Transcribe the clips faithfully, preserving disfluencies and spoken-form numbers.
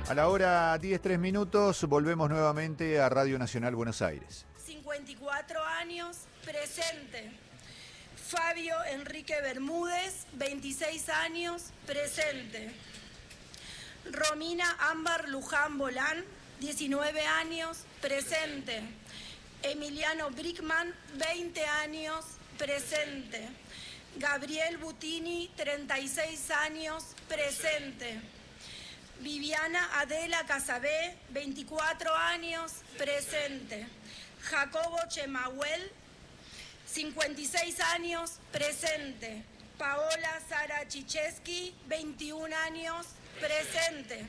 A la hora diez, tres minutos, volvemos nuevamente a Radio Nacional Buenos Aires. cincuenta y cuatro años, presente. Fabio Enrique Bermúdez, veintiséis años, presente. Romina Ámbar Luján Bolán, diecinueve años, presente. Emiliano Brickman, veinte años, presente. Gabriel Butini, treinta y seis años, presente. Viviana Adela Casabé, veinticuatro años, presente. Jacobo Chemahuel, cincuenta y seis años, presente. Paola Sara Chicheski, veintiún años, presente.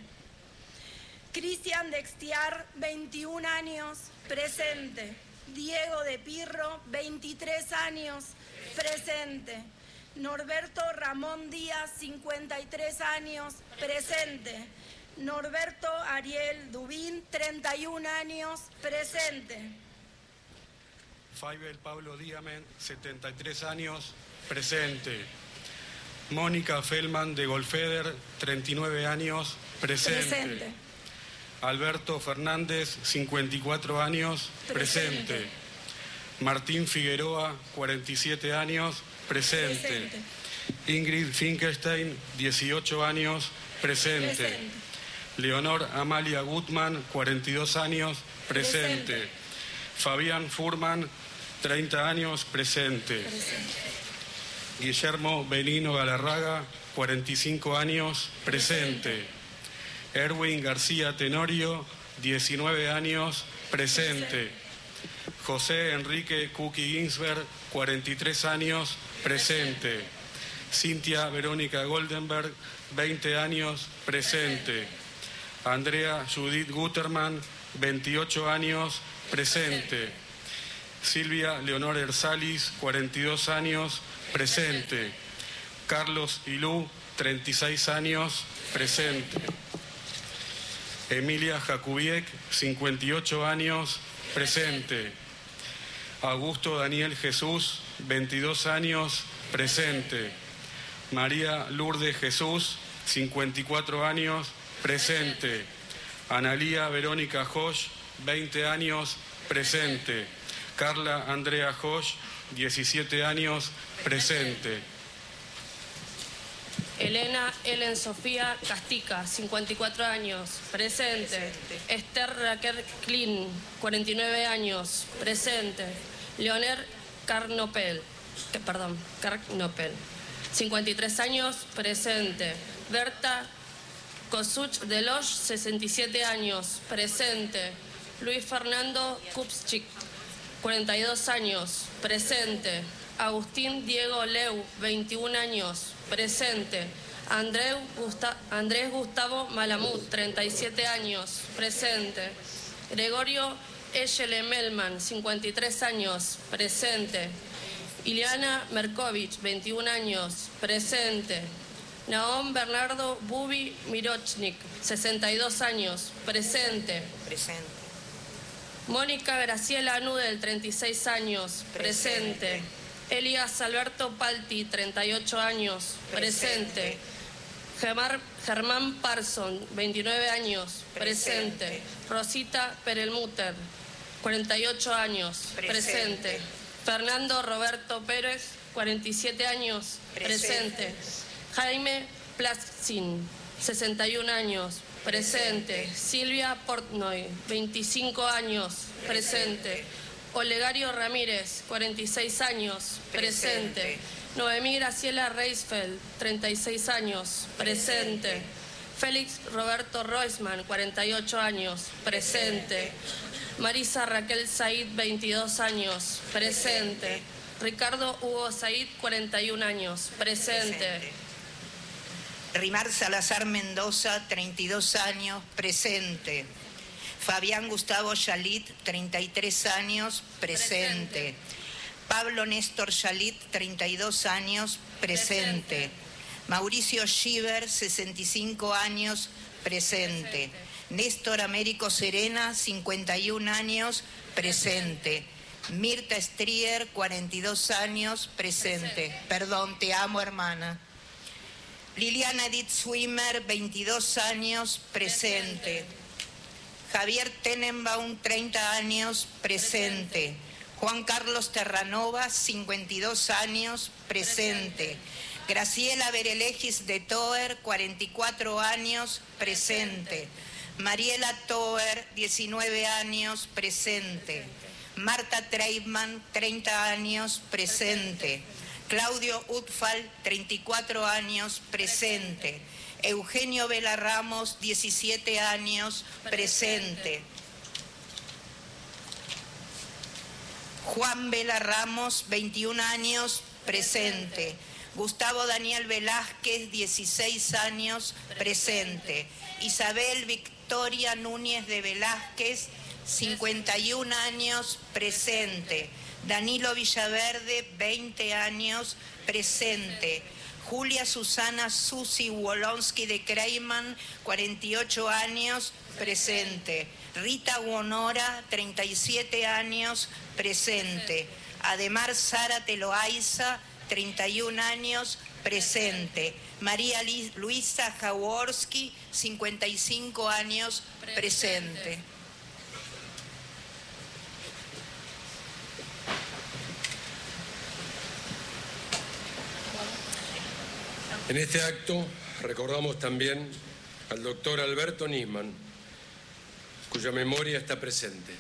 Cristian Dextiar, veintiún años, presente. Diego de Pirro, veintitrés años, presente. Norberto Ramón Díaz, cincuenta y tres años, presente. Norberto Ariel Dubín, treinta y un años, presente. Faibel Pablo Díamen, setenta y tres años, presente. Mónica Feldman de Golfeder, treinta y nueve años, presente. Presente. Alberto Fernández, cincuenta y cuatro años, presente. presente. Martín Figueroa, cuarenta y siete años, presente. presente. Ingrid Finkelstein, dieciocho años, presente. presente. Leonor Amalia Gutman, cuarenta y dos años, presente. presente. Fabián Furman, treinta años, presente. presente. Guillermo Benino Galarraga, cuarenta y cinco años, presente. presente. Erwin García Tenorio, diecinueve años, presente. presente. José Enrique Cookie Ginsberg, cuarenta y tres años, presente. presente. Cintia Verónica Goldenberg, veinte años, presente. presente. Andrea Judith Guterman, veintiocho años, presente. presente. Silvia Leonor Ersalis, cuarenta y dos años, presente. presente. Carlos Ilú, treinta y seis años, presente. Emilia Jakubiek, cincuenta y ocho años, presente. Augusto Daniel Jesús, veintidós años, presente. María Lourdes Jesús, cincuenta y cuatro años, presente. Analía Verónica Josh, veinte años, presente. Carla Andrea Josh, diecisiete años, presente. Elena Ellen Sofía Castica, cincuenta y cuatro años, presente. presente. Esther Raquel Klein, cuarenta y nueve años, presente. Leonel Carnopel, eh, perdón, Carnopel, cincuenta y tres años, presente. Berta Kosuch Deloche, sesenta y siete años, presente. Luis Fernando Kupchik, cuarenta y dos años, presente. Agustín Diego Leu, veintiún años, presente. Andrés, Gusta- Andrés Gustavo Malamud, treinta y siete años, presente. Gregorio Echele Melman, cincuenta y tres años, presente. Ileana Merkovich, veintiún años, presente. Naom Bernardo Bubi Mirochnik, sesenta y dos años, presente. Presente. Mónica Graciela Nudel, treinta y seis años, presente. presente. Elías Alberto Palti, treinta y ocho años, presente. presente. Gemar, Germán Parson, veintinueve años, presente. presente. Rosita Perelmuter, cuarenta y ocho años, presente. presente. Fernando Roberto Pérez, cuarenta y siete años, presente. presente. Jaime Platzin, sesenta y un años, presente. presente. Silvia Portnoy, veinticinco años, presente. presente. Olegario Ramírez, cuarenta y seis años, presente. presente. Noemí Graciela Reisfeld, treinta y seis años, presente. presente. Félix Roberto Roisman, cuarenta y ocho años, presente. presente. Marisa Raquel Said, veintidós años, presente. presente. Ricardo Hugo Said, cuarenta y un años, presente. presente. Rimar Salazar Mendoza, treinta y dos años, presente. Fabián Gustavo Yalit, treinta y tres años, presente. presente. Pablo Néstor Yalit, treinta y dos años, presente. presente. Mauricio Schieber, sesenta y cinco años, presente. presente. Néstor Américo Serena, cincuenta y un años, presente. Mirta Strier, cuarenta y dos años, presente. presente. Perdón, te amo, hermana. Liliana Edith Swimmer, veintidós años, presente. Javier Tenenbaum, treinta años, presente. Juan Carlos Terranova, cincuenta y dos años, presente. Graciela Berelegis de Toer, cuarenta y cuatro años, presente. Mariela Toer, diecinueve años, presente. Marta Treitman, treinta años, presente. Claudio Utfal, treinta y cuatro años, presente. Eugenio Vela Ramos, diecisiete años, presente. Juan Vela Ramos, veintiún años, presente. Gustavo Daniel Velázquez, dieciséis años, presente. Isabel Victoria Núñez de Velázquez, cincuenta y un años, presente. Danilo Villaverde, veinte años, presente. Julia Susana Susi Wolonsky de Creiman, cuarenta y ocho años, presente. Rita Guonora, treinta y siete años, presente. Ademar Zárate Loaiza, treinta y un años, presente. María Luisa Jaworski, cincuenta y cinco años, presente. En este acto recordamos también al doctor Alberto Nisman, cuya memoria está presente.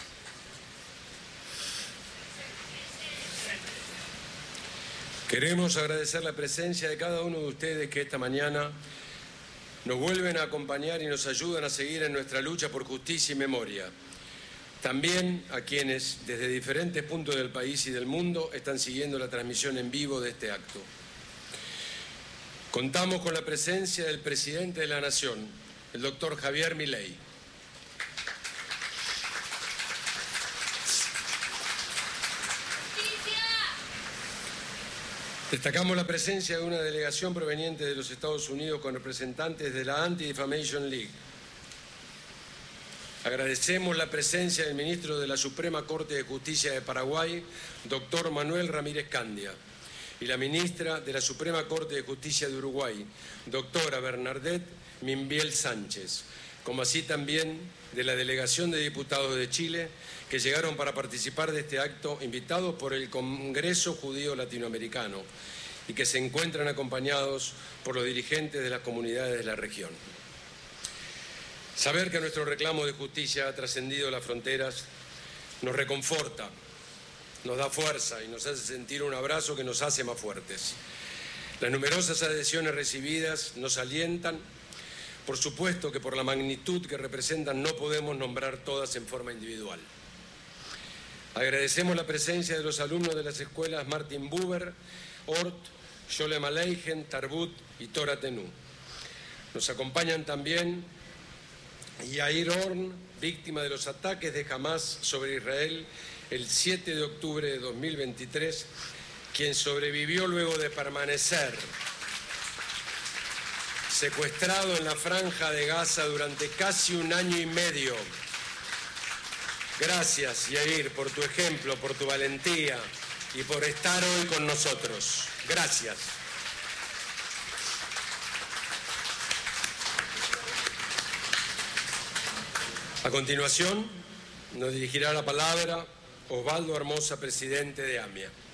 Queremos agradecer la presencia de cada uno de ustedes que esta mañana nos vuelven a acompañar y nos ayudan a seguir en nuestra lucha por justicia y memoria. También a quienes desde diferentes puntos del país y del mundo están siguiendo la transmisión en vivo de este acto. Contamos con la presencia del presidente de la Nación, el doctor Javier Milei. Destacamos la presencia de una delegación proveniente de los Estados Unidos con representantes de la Anti-Defamation League. Agradecemos la presencia del ministro de la Suprema Corte de Justicia de Paraguay, doctor Manuel Ramírez Candia, y la ministra de la Suprema Corte de Justicia de Uruguay, doctora Bernadette Mimbiel Sánchez, como así también de la delegación de diputados de Chile que llegaron para participar de este acto invitados por el Congreso Judío Latinoamericano y que se encuentran acompañados por los dirigentes de las comunidades de la región. Saber que nuestro reclamo de justicia ha trascendido las fronteras nos reconforta, nos da fuerza y nos hace sentir un abrazo que nos hace más fuertes. Las numerosas adhesiones recibidas nos alientan. Por supuesto que por la magnitud que representan no podemos nombrar todas en forma individual. Agradecemos la presencia de los alumnos de las escuelas Martin Buber, Ort, Sholem Aleichem, Tarbut y Torah Tenú. Nos acompañan también Yair Horn, víctima de los ataques de Hamas sobre Israel el siete de octubre de dos mil veintitrés, quien sobrevivió luego de permanecer secuestrado en la Franja de Gaza durante casi un año y medio. Gracias, Yair, por tu ejemplo, por tu valentía y por estar hoy con nosotros. Gracias. A continuación, nos dirigirá la palabra Osvaldo Hermosa, presidente de AMIA.